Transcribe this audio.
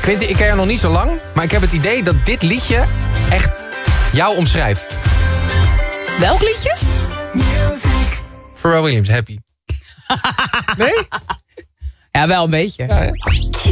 Quinty, ik ken jou nog niet zo lang, maar ik heb het idee dat dit liedje echt jou omschrijft. Welk liedje? Pharrell Williams, Happy. Nee? Ja, wel een beetje. Ja, ja.